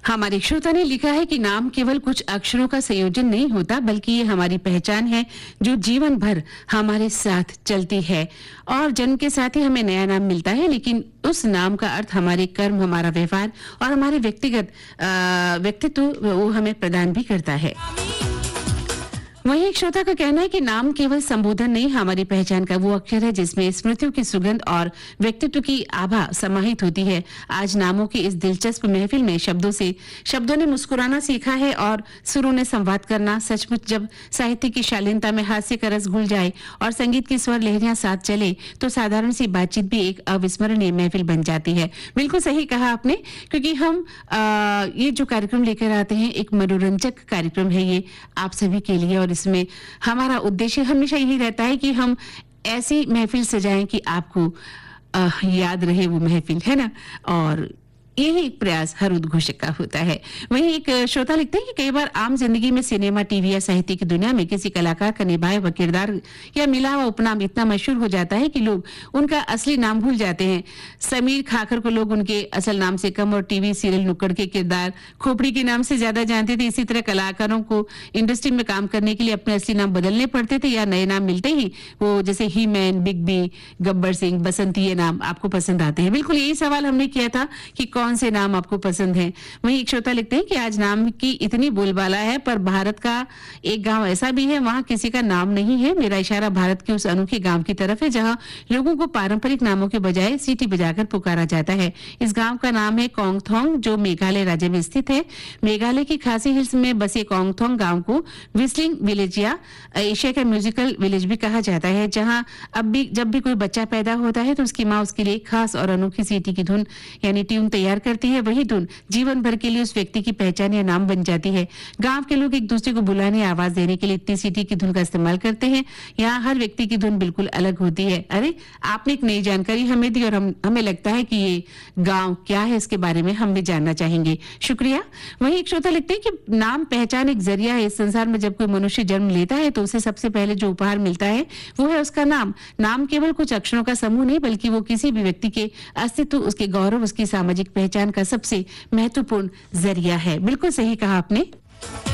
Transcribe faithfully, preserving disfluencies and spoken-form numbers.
हमारे श्रोता ने लिखा है कि नाम केवल कुछ अक्षरों का संयोजन नहीं होता, बल्कि ये हमारी पहचान है जो जीवन भर हमारे साथ चलती है। और जन्म के साथ ही हमें नया नाम मिलता है, लेकिन उस नाम का अर्थ हमारे कर्म, हमारा व्यवहार और हमारे व्यक्तिगत व्यक्तित्व वो हमें प्रदान भी करता है। वहीं एक श्रोता का कहना है कि नाम केवल संबोधन नहीं, हमारी पहचान का वो अक्षर है जिसमें स्मृतियों की सुगंध और व्यक्तित्व की आभा समाहित होती है। आज नामों की इस दिलचस्प महफिल में शब्दों से शब्दों ने मुस्कुराना सीखा है और सुरों ने संवाद करना। सचमुच जब साहित्य की शालीनता में हास्य का रस घुल जाए और संगीत की स्वर लहरियां साथ चले तो साधारण सी बातचीत भी एक अविस्मरणीय महफिल बन जाती है। बिल्कुल सही कहा आपने, क्योंकि हम आ, ये जो कार्यक्रम लेकर आते हैं एक मनोरंजक कार्यक्रम है ये आप सभी के लिए, और इसमें हमारा उद्देश्य हमेशा यही रहता है कि हम ऐसी महफिल सजाएं कि आपको आ, याद रहे वो महफिल, है ना। और यही एक प्रयास हर उद्घोषक का होता है। वहीं एक श्रोता लिखते हैं कि कई बार आम जिंदगी में सिनेमा, टीवी या साहित्य की दुनिया में किसी कलाकार का निभाया हुआ किरदार या मिला हुआ उपनाम इतना मशहूर हो जाता है कि लोग उनका असली नाम भूल जाते हैं। समीर खाकर को लोग उनके असल नाम से कम और टीवी सीरियल नुक्कड़ के किरदार खोपड़ी के नाम से ज्यादा जानते थे। इसी तरह कलाकारों को इंडस्ट्री में काम करने के लिए अपने असली नाम बदलने पड़ते थे या नए नाम मिलते ही वो जैसे ही man, big B, Gabbar Singh, बसंती ये नाम आपको पसंद आते हैं। बिल्कुल यही सवाल हमने किया था कि कौन से नाम आपको पसंद हैं। वहीं एक श्रोता लिखते हैं कि आज नाम की इतनी बोलबाला है, पर भारत का एक गांव ऐसा भी है वहां किसी का नाम नहीं है। मेरा इशारा भारत के उस अनोखे गांव की तरफ है जहां लोगों को पारंपरिक नामों के बजाय सीटी बजाकर पुकारा जाता है। इस गांव का नाम है कोंगथोंग, जो मेघालय राज्य में स्थित है। मेघालय की खासी हिल्स में बसे कोंगथोंग गांव को व्हिस्लिंग विलेज या एशिया का म्यूजिकल विलेज भी कहा जाता है, जहां अब भी जब भी कोई बच्चा पैदा होता है तो उसकी माँ उसके लिए खास और अनोखी सीटी की धुन यानी ट्यून तैयार करती है। वही धुन जीवन भर के लिए उस व्यक्ति की पहचान या नाम बन जाती है। गांव के लोग एक दूसरे को बुलाने, आवाज देने के लिए इतनी सीटी की धुन का इस्तेमाल करते हैं। यहाँ हर व्यक्ति की धुन बिल्कुल अलग होती है। अरे आपने एक नई जानकारी हमें दी और हम हमें लगता है कि ये गांव क्या है इसके बारे में हम भी जानना चाहेंगे। शुक्रिया। वहीं एक श्रोता लिखते हैं कि नाम पहचान एक जरिया है। इस संसार में जब कोई मनुष्य जन्म लेता है तो उसे सबसे पहले जो उपहार मिलता है वो है उसका नाम। नाम केवल कुछ अक्षरों का समूह नहीं, बल्कि वो किसी भी व्यक्ति के अस्तित्व, उसके गौरव, उसकी सामाजिक पहचान का सबसे महत्वपूर्ण जरिया है। बिल्कुल सही कहा आपने।